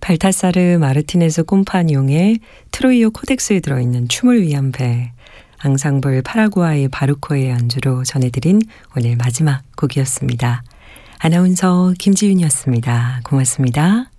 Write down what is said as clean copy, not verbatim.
발타사르 마르티네스 꼼파뇽의 트로이오 코덱스에 들어있는 춤을 위한 배, 앙상블 파라구아이 바루코의 연주로 전해드린 오늘 마지막 곡이었습니다. 아나운서 김지윤이었습니다. 고맙습니다.